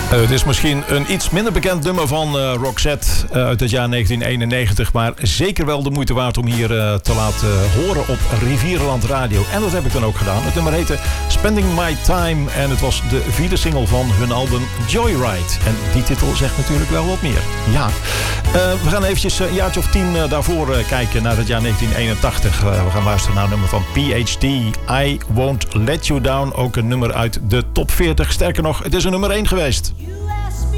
Het is misschien een iets minder bekend nummer van Roxette uit het jaar 1991. Maar zeker wel de moeite waard om hier te laten horen op Rivierenland Radio. En dat heb ik dan ook gedaan. Het nummer heette Spending My Time. En het was de 4e single van hun album Joyride. En die titel zegt natuurlijk wel wat meer. Ja. We gaan eventjes een jaartje of 10 daarvoor kijken naar het jaar 1981. We gaan luisteren naar een nummer van PhD. I Won't Let You Down. Ook een nummer uit de top 40. Sterker nog, het is een nummer 1 geweest.